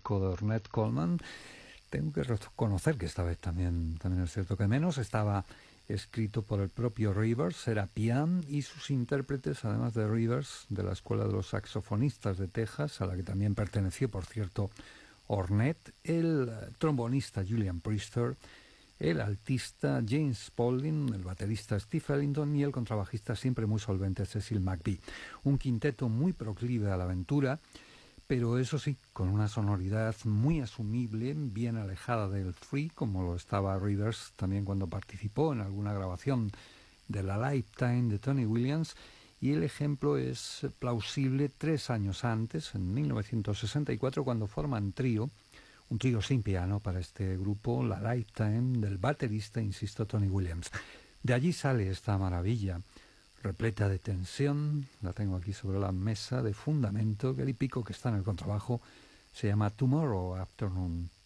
clásico de Ornette Coleman. Tengo que reconocer que esta vez también es cierto que menos. Estaba escrito por el propio Rivers, era Pian y sus intérpretes, además de Rivers, de la Escuela de los Saxofonistas de Texas, a la que también perteneció, por cierto, Ornette, el trombonista Julian Priester, el altista James Spaulding, el baterista Steve Ellington y el contrabajista siempre muy solvente Cecil McVie. Un quinteto muy proclive a la aventura, pero eso sí, con una sonoridad muy asumible, bien alejada del free, como lo estaba Rivers también cuando participó en alguna grabación de la Lifetime de Tony Williams, y el ejemplo es plausible 3 años antes, en 1964, cuando forman trío, un trío sin piano para este grupo, la Lifetime, del baterista, insisto, Tony Williams. De allí sale esta maravilla, repleta de tensión, la tengo aquí sobre la mesa, de fundamento, Gary Pico, que está en el contrabajo, se llama Tomorrow Afternoon.